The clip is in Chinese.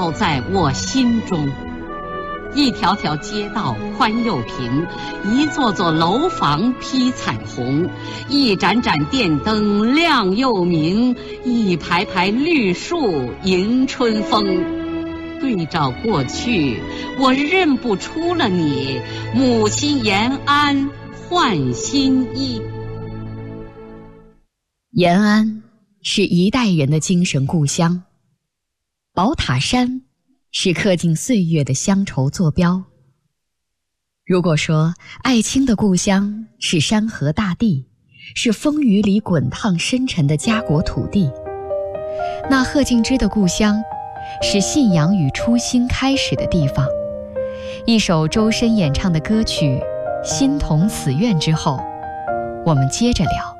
烙在我心中。一条条街道宽又平，一座座楼房披彩虹，一盏盏电灯亮又明，一排排绿树迎春风。对照过去，我认不出了你，母亲延安换新衣。 延安是一代人的精神故乡，宝塔山是刻进岁月的乡愁坐标。如果说艾青的故乡是山河大地，是风雨里滚烫深沉的家国土地，那贺敬之的故乡是信仰与初心开始的地方。一首周深演唱的歌曲《心同此愿》之后，我们接着聊。